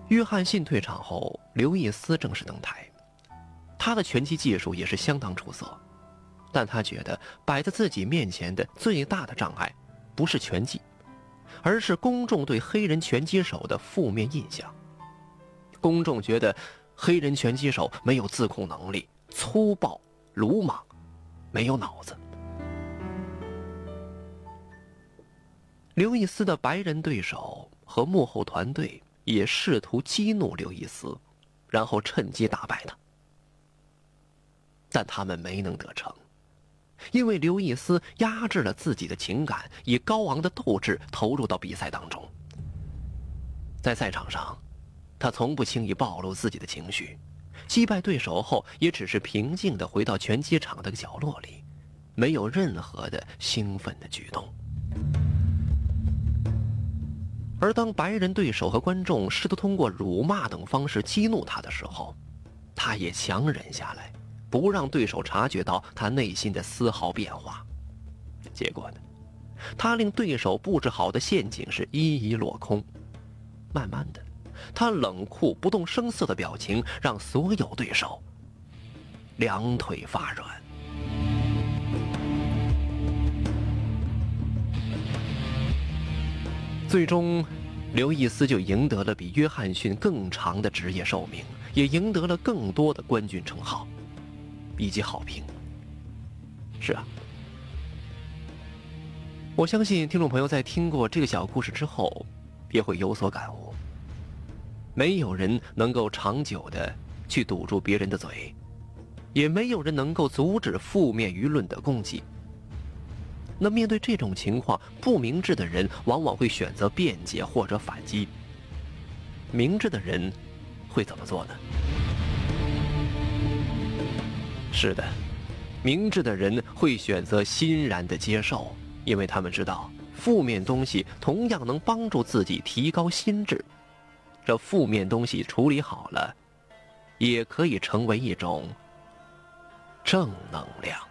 约翰逊退场后，刘易斯正式登台。他的拳击技术也是相当出色，但他觉得摆在自己面前的最大的障碍不是拳击，而是公众对黑人拳击手的负面印象。公众觉得黑人拳击手没有自控能力，粗暴、鲁莽，没有脑子。刘易斯的白人对手和幕后团队也试图激怒刘易斯，然后趁机打败他。但他们没能得成，因为刘易斯压制了自己的情感，以高昂的斗志投入到比赛当中。在赛场上，他从不轻易暴露自己的情绪，击败对手后也只是平静地回到拳击场的角落里，没有任何的兴奋的举动。而当白人对手和观众试图通过辱骂等方式激怒他的时候，他也强忍下来，不让对手察觉到他内心的丝毫变化。结果呢，他令对手布置好的陷阱是一一落空。慢慢的，他冷酷不动声色的表情让所有对手两腿发软。最终，刘易斯就赢得了比约翰逊更长的职业寿命，也赢得了更多的冠军称号以及好评。是啊，我相信听众朋友在听过这个小故事之后也会有所感悟。没有人能够长久的去堵住别人的嘴，也没有人能够阻止负面舆论的攻击。那面对这种情况，不明智的人往往会选择辩解或者反击。明智的人会怎么做呢？是的，明智的人会选择欣然的接受，因为他们知道负面东西同样能帮助自己提高心智。这负面东西处理好了，也可以成为一种正能量。